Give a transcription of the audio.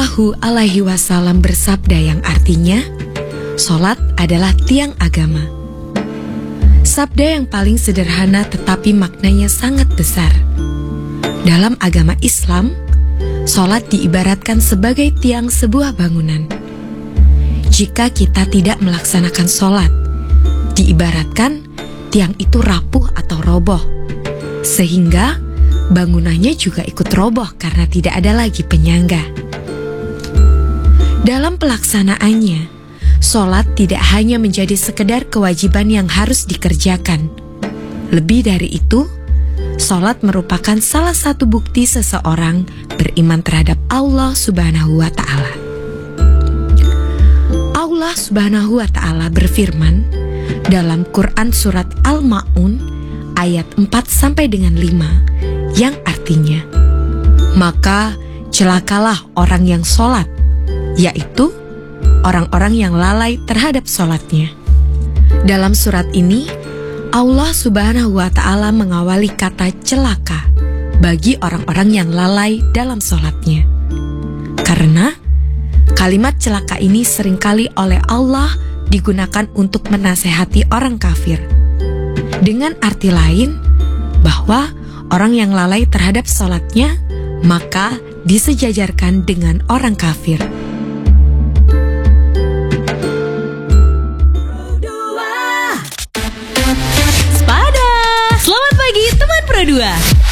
Shallallahu alaihi wasallam bersabda yang artinya, sholat adalah tiang agama. Sabda yang paling sederhana tetapi maknanya sangat besar. Dalam agama Islam, sholat diibaratkan sebagai tiang sebuah bangunan. Jika kita tidak melaksanakan sholat, diibaratkan tiang itu rapuh atau roboh, sehingga bangunannya juga ikut roboh karena tidak ada lagi penyangga. Dalam pelaksanaannya, sholat tidak hanya menjadi sekedar kewajiban yang harus dikerjakan. Lebih dari itu, sholat merupakan salah satu bukti seseorang beriman terhadap Allah Subhanahu wa Ta'ala. Allah Subhanahu wa Ta'ala berfirman dalam Quran Surat Al-Ma'un ayat 4-5 yang artinya, maka celakalah orang yang sholat, yaitu orang-orang yang lalai terhadap sholatnya. Dalam surat ini, Allah Subhanahu wa Ta'ala mengawali kata celaka bagi orang-orang yang lalai dalam sholatnya. Karena kalimat celaka ini seringkali oleh Allah digunakan untuk menasehati orang kafir. Dengan arti lain, bahwa orang yang lalai terhadap sholatnya, maka disejajarkan dengan orang kafir. Selamat pagi teman Pro 2.